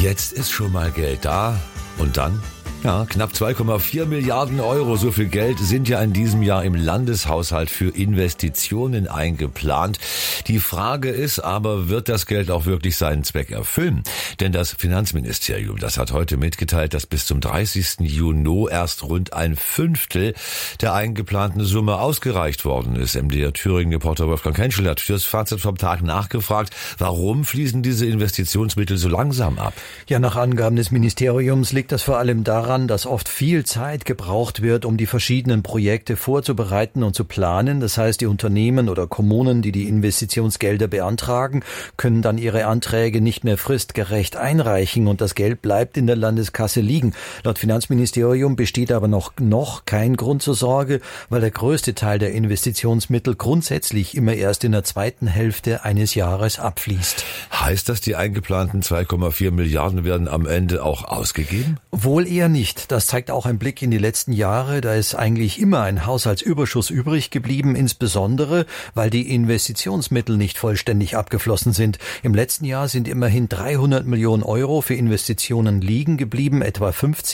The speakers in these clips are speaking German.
Jetzt ist schon mal Geld da und dann? Ja, knapp 2,4 Milliarden Euro, so viel Geld sind ja in diesem Jahr im Landeshaushalt für Investitionen eingeplant. Die Frage ist aber, wird das Geld auch wirklich seinen Zweck erfüllen? Denn das Finanzministerium, das hat heute mitgeteilt, dass bis zum 30. Juni erst rund ein Fünftel der eingeplanten Summe ausgereicht worden ist. MDR Thüringen-Reporter Wolfgang Henschel hat fürs Fazit vom Tag nachgefragt, warum fließen diese Investitionsmittel so langsam ab? Ja, nach Angaben des Ministeriums liegt das vor allem daran, dass oft viel Zeit gebraucht wird, um die verschiedenen Projekte vorzubereiten und zu planen. Das heißt, die Unternehmen oder Kommunen, die die Investitionsgelder beantragen, können dann ihre Anträge nicht mehr fristgerecht einreichen und das Geld bleibt in der Landeskasse liegen. Laut Finanzministerium besteht aber noch kein Grund zur Sorge, weil der größte Teil der Investitionsmittel grundsätzlich immer erst in der zweiten Hälfte eines Jahres abfließt. Heißt das, die eingeplanten 2,4 Milliarden werden am Ende auch ausgegeben? Wohl eher nicht. Das zeigt auch ein Blick in die letzten Jahre. Da ist eigentlich immer ein Haushaltsüberschuss übrig geblieben, insbesondere, weil die Investitionsmittel nicht vollständig abgeflossen sind. Im letzten Jahr sind immerhin 300 Millionen Euro für Investitionen liegen geblieben, etwa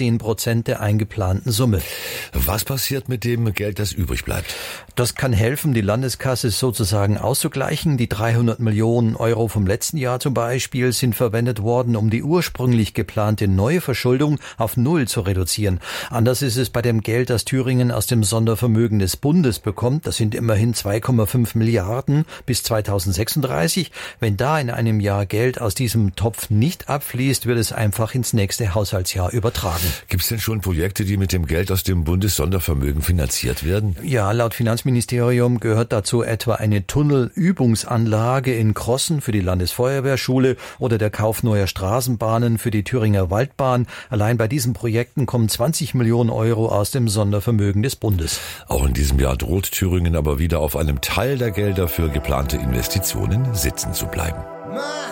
15% der eingeplanten Summe. Was passiert mit dem Geld, das übrig bleibt? Das kann helfen, die Landeskasse sozusagen auszugleichen. Die 300 Millionen Euro vom letzten Jahr zum Beispiel sind verwendet worden, um die ursprünglich geplante neue Verschuldung auf Null zu reduzieren. Anders ist es bei dem Geld, das Thüringen aus dem Sondervermögen des Bundes bekommt. Das sind immerhin 2,5 Milliarden bis 2036. Wenn da in einem Jahr Geld aus diesem Topf nicht abfließt, wird es einfach ins nächste Haushaltsjahr übertragen. Gibt es denn schon Projekte, die mit dem Geld aus dem Bundessondervermögen finanziert werden? Ja, laut Finanzministerium gehört dazu etwa eine Tunnelübungsanlage in Crossen für die Landesfeuerwehrschule oder der Kauf neuer Straßenbahnen für die Thüringer Waldbahn. Allein bei diesen Projekten kommen 20 Millionen Euro aus dem Sondervermögen des Bundes. Auch in diesem Jahr droht Thüringen aber wieder auf einem Teil der Gelder für geplante Investitionen sitzen zu bleiben.